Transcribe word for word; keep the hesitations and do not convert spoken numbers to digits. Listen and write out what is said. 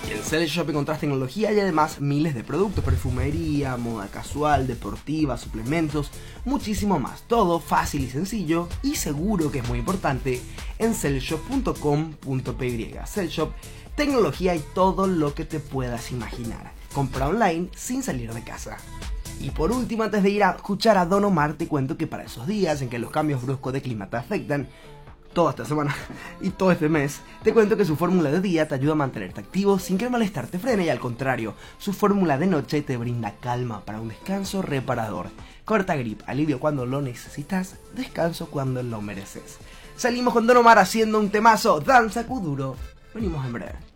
En Cell Shop encontrás tecnología y además miles de productos, perfumería, moda casual, deportiva, suplementos, muchísimo más. Todo fácil y sencillo y seguro que es muy importante en cellshop punto com punto p y. Cell Shop, tecnología y todo lo que te puedas imaginar. Compra online sin salir de casa. Y por último, antes de ir a escuchar a Don Omar, te cuento que para esos días en que los cambios bruscos de clima te afectan, toda esta semana y todo este mes, te cuento que su fórmula de día te ayuda a mantenerte activo sin que el malestar te frene, y al contrario, su fórmula de noche te brinda calma para un descanso reparador. Corta grip, alivio cuando lo necesitas, descanso cuando lo mereces. Salimos con Don Omar haciendo un temazo, Danza Kuduro. Venimos en breve.